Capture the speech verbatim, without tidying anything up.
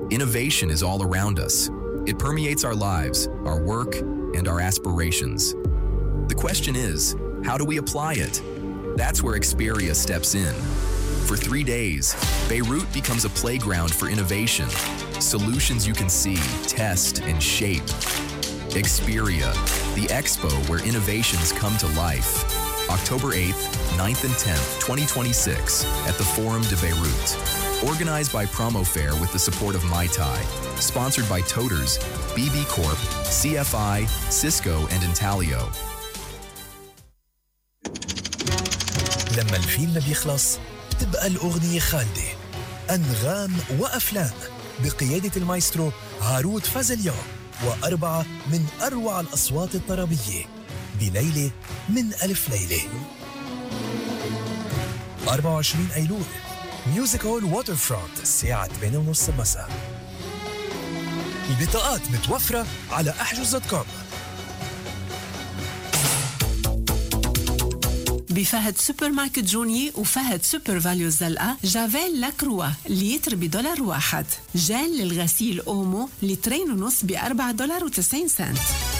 Innovation is all around us. It permeates our lives, our work, and our aspirations. The question is, how do we apply it? That's where Experia steps in. For three days, Beirut becomes a playground for innovation. Solutions you can see, test, and shape. Experia, the expo where innovations come to life. October eighth, ninth and tenth, twenty twenty-six at the Forum de Beirut. Organized by Promofair with the support of Mai Tai. Sponsored by Toters, B B Corp, C F I, Cisco, and Intalio. لما الفيلم بيخلص تبقى الأغنية خالدة. أنغام وأفلام بقيادة المايسترو هارود فازليان وأربعة من أروع الأصوات الطربية بليلة من ألف ليلة. أربعة وعشرين أيلول ميوزك هول ووتر فرونت الساعة ثمانية ونص مساء. البطاقات متوفرة على احجز دوت كوم. بفهد سوبر ماركت جوني وفهد سوبر فاليو الزلقة جافيل لاكروا لتر بدولار واحد. جال للغسيل أومو لترين ونص بأربعة دولار وتسعين سنت.